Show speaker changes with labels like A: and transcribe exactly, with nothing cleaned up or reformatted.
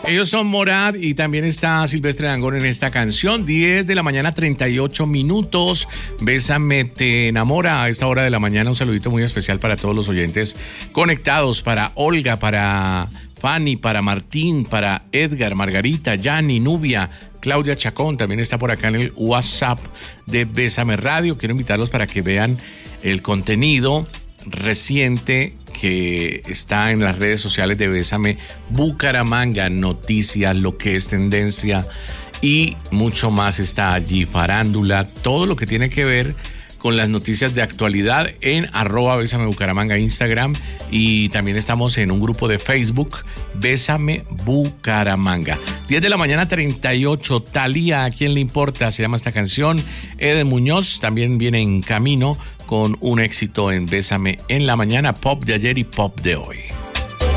A: Ellos son Morat y también está Silvestre Dangond en esta canción. diez de la mañana, treinta y ocho minutos. Bésame, te enamora a esta hora de la mañana. Un saludito muy especial para todos los oyentes conectados, para Olga, para Fanny, para Martín, para Edgar, Margarita, Yanni, Nubia, Claudia Chacón. También está por acá en el WhatsApp de Bésame Radio. Quiero invitarlos para que vean el contenido reciente que está en las redes sociales de Bésame Bucaramanga, noticias, lo que es tendencia y mucho más está allí, farándula, todo lo que tiene que ver con las noticias de actualidad en arroba Bésame Bucaramanga, Instagram, y también estamos en un grupo de Facebook, Bésame Bucaramanga. diez de la mañana, treinta y ocho, Thalía, ¿a quién le importa? Se llama esta canción. Eden Muñoz también viene en camino con un éxito en Bésame en la mañana, pop de ayer y pop de hoy.